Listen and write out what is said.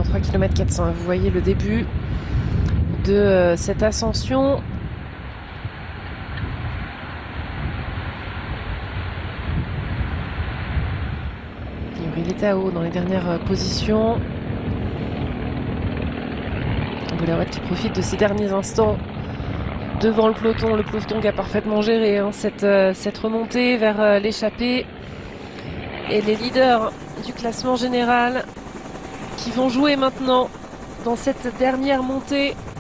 dans 3 km 400. Vous voyez le début de cette ascension. Litao dans les dernières positions. Boulaouat qui profite de ces derniers instants devant le peloton qui a parfaitement géré cette remontée vers l'échappée. Et les leaders du classement général qui vont jouer maintenant dans cette dernière montée